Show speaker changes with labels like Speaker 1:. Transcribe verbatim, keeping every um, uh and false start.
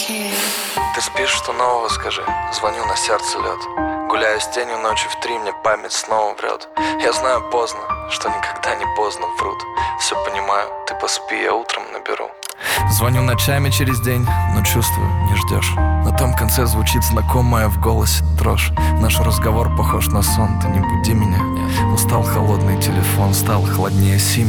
Speaker 1: Ты спишь, что нового скажи? Звоню, на сердце лед. Гуляю с тенью ночью в три, мне память снова врет. Я знаю поздно, что никогда не поздно, врут. Все понимаю, ты поспи, я утром наберу. Звоню ночами через день, но чувствую, не ждешь. На том конце звучит знакомая в голосе дрожь. Наш разговор похож на сон, ты не буди меня. Устал холодный телефон, стал холоднее сим.